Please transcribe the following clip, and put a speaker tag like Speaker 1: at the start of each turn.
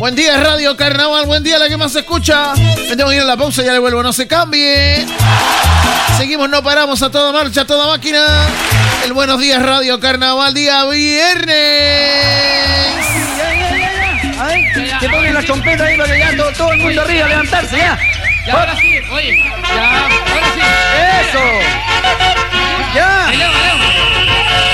Speaker 1: Buen día, Radio Carnaval. Buen día, la que más se escucha. Me tengo que ir a la pausa, ya le vuelvo. No se cambie. Seguimos, no paramos, a toda marcha, a toda máquina. El Buenos Días, Radio Carnaval, día viernes.
Speaker 2: Que pongan la trompeta ahí para que ya todo el mundo arriba, levantarse, ya.
Speaker 3: Ya, ahora sí, oye. Ya, ahora sí.
Speaker 2: ¡Eso! ¡Ya!